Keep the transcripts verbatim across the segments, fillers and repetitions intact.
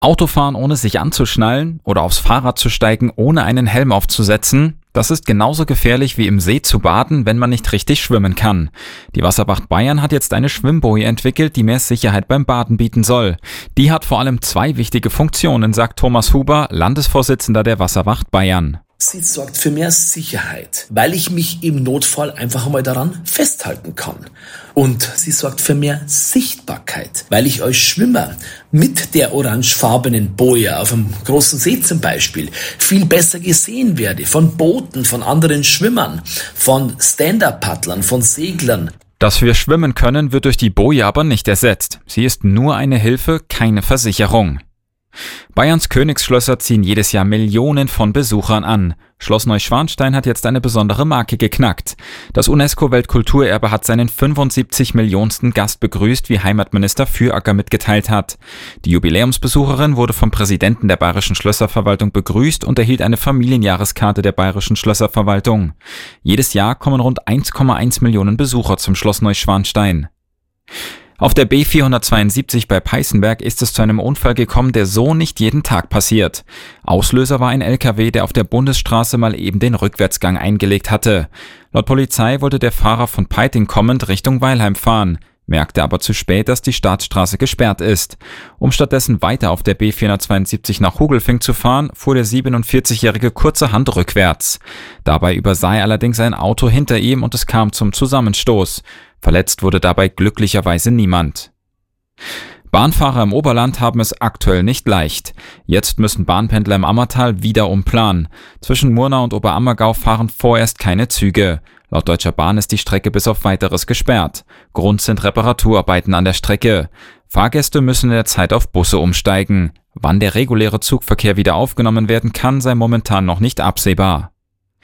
Autofahren ohne sich anzuschnallen oder aufs Fahrrad zu steigen ohne einen Helm aufzusetzen, das ist genauso gefährlich wie im See zu baden, wenn man nicht richtig schwimmen kann. Die Wasserwacht Bayern hat jetzt eine Schwimmboje entwickelt, die mehr Sicherheit beim Baden bieten soll. Die hat vor allem zwei wichtige Funktionen, sagt Thomas Huber, Landesvorsitzender der Wasserwacht Bayern. Sie sorgt für mehr Sicherheit, weil ich mich im Notfall einfach einmal daran festhalten kann. Und sie sorgt für mehr Sichtbarkeit, weil ich als Schwimmer mit der orangefarbenen Boje auf einem großen See zum Beispiel viel besser gesehen werde von Booten, von anderen Schwimmern, von Stand-Up-Paddlern, von Seglern. Dass wir schwimmen können, wird durch die Boje aber nicht ersetzt. Sie ist nur eine Hilfe, keine Versicherung. Bayerns Königsschlösser ziehen jedes Jahr Millionen von Besuchern an. Schloss Neuschwanstein hat jetzt eine besondere Marke geknackt. Das UNESCO-Weltkulturerbe hat seinen fünfundsiebzig Millionensten Gast begrüßt, wie Heimatminister Füracker mitgeteilt hat. Die Jubiläumsbesucherin wurde vom Präsidenten der Bayerischen Schlösserverwaltung begrüßt und erhielt eine Familienjahreskarte der Bayerischen Schlösserverwaltung. Jedes Jahr kommen rund eins Komma eins Millionen Besucher zum Schloss Neuschwanstein. Auf der B vierhundertzweiundsiebzig bei Peißenberg ist es zu einem Unfall gekommen, der so nicht jeden Tag passiert. Auslöser war ein L K W, der auf der Bundesstraße mal eben den Rückwärtsgang eingelegt hatte. Laut Polizei wollte der Fahrer von Peiting kommend Richtung Weilheim fahren, merkte aber zu spät, dass die Staatsstraße gesperrt ist. Um stattdessen weiter auf der B vierhundertzweiundsiebzig nach Hugelfing zu fahren, fuhr der siebenundvierzigjährige kurzerhand rückwärts. Dabei übersah er allerdings ein Auto hinter ihm und es kam zum Zusammenstoß. Verletzt wurde dabei glücklicherweise niemand. Bahnfahrer im Oberland haben es aktuell nicht leicht. Jetzt müssen Bahnpendler im Ammertal wieder umplanen. Zwischen Murnau und Oberammergau fahren vorerst keine Züge. Laut Deutscher Bahn ist die Strecke bis auf Weiteres gesperrt. Grund sind Reparaturarbeiten an der Strecke. Fahrgäste müssen in der Zeit auf Busse umsteigen. Wann der reguläre Zugverkehr wieder aufgenommen werden kann, sei momentan noch nicht absehbar.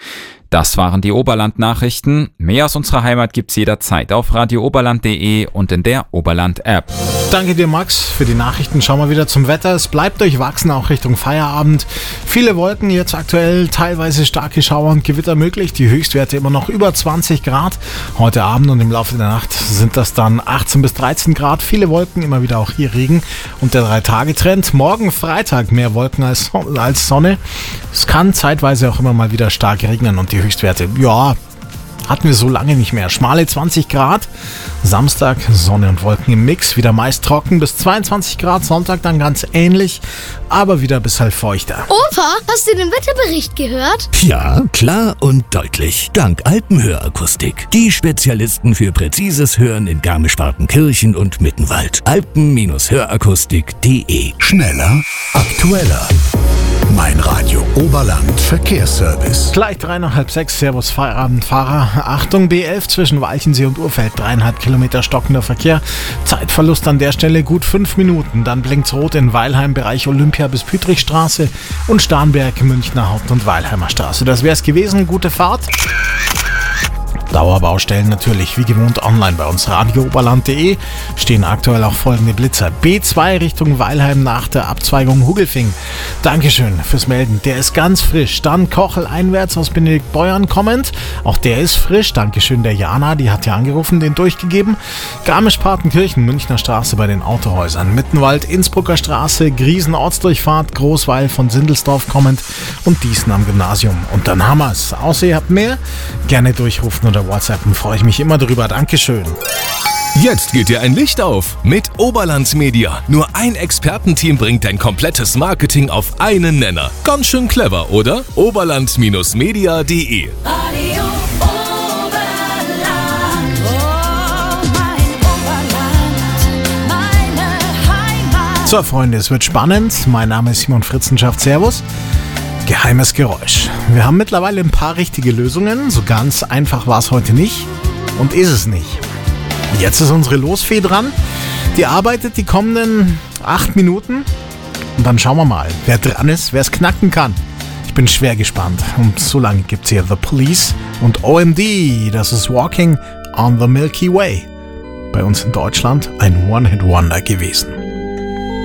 Das waren die Oberland-Nachrichten. Mehr aus unserer Heimat gibt's jederzeit auf radio oberland punkt de und in der Oberland-App. Danke dir, Max, für die Nachrichten. Schauen wir wieder zum Wetter. Es bleibt durchwachsen, auch Richtung Feierabend. Viele Wolken, jetzt aktuell teilweise starke Schauer und Gewitter möglich. Die Höchstwerte immer noch über zwanzig Grad. Heute Abend und im Laufe der Nacht sind das dann achtzehn bis dreizehn Grad. Viele Wolken, immer wieder auch hier Regen. Und der Drei-Tage-Trend. Morgen Freitag mehr Wolken als, als Sonne. Es kann zeitweise auch immer mal wieder stark regnen und die Höchstwerte, ja, hatten wir so lange nicht mehr. Schmale zwanzig Grad. Samstag Sonne und Wolken im Mix. Wieder meist trocken bis zweiundzwanzig Grad. Sonntag dann ganz ähnlich, aber wieder ein bisschen feuchter. Opa, hast du den Wetterbericht gehört? Ja, klar und deutlich. Dank Alpenhörakustik. Die Spezialisten für präzises Hören in Garmisch-Partenkirchen und Mittenwald. alpen hörakustik punkt de. Schneller, aktueller. Mein Radio Oberland Verkehrsservice. Gleich drei nach halb sechs, Servus Feierabendfahrer. Achtung, B elf zwischen Walchensee und Urfeld, dreieinhalb Kilometer stockender Verkehr. Zeitverlust an der Stelle gut fünf Minuten. Dann blinkt's rot in Weilheim, Bereich Olympia bis Pütrichstraße und Starnberg, Münchner Haupt- und Weilheimer Straße. Das wär's gewesen, gute Fahrt. Dauerbaustellen natürlich wie gewohnt online bei uns radio oberland punkt de stehen aktuell auch folgende Blitzer. B zwei Richtung Weilheim nach der Abzweigung Hugelfing. Dankeschön fürs Melden. Der ist ganz frisch. Dann Kochel einwärts aus Benediktbeuern kommend. Auch der ist frisch. Dankeschön der Jana, die hat ja angerufen, den durchgegeben. Garmisch-Partenkirchen, Münchner Straße bei den Autohäusern. Mittenwald, Innsbrucker Straße, Griesen Ortsdurchfahrt, Großweil von Sindelsdorf kommend und Diesen am Gymnasium. Und dann haben wir's. Außer ihr habt mehr, gerne durchrufen oder WhatsAppen, freue ich mich immer drüber. Dankeschön. Jetzt geht dir ein Licht auf mit Oberland Media. Nur ein Expertenteam bringt dein komplettes Marketing auf einen Nenner. Ganz schön clever, oder? oberland media punkt de. Radio Oberland, oh mein Oberland, meine Heimat. So Freunde, es wird spannend. Mein Name ist Simon Fritzenschaft. Servus. Geheimes Geräusch. Wir haben mittlerweile ein paar richtige Lösungen. So ganz einfach war es heute nicht und ist es nicht. Jetzt ist unsere Losfee dran. Die arbeitet die kommenden acht Minuten und dann schauen wir mal, wer dran ist, wer es knacken kann. Ich bin schwer gespannt. Und so lange gibt es hier The Police und O M D. Das ist Walking on the Milky Way. Bei uns in Deutschland ein One-Hit-Wonder gewesen.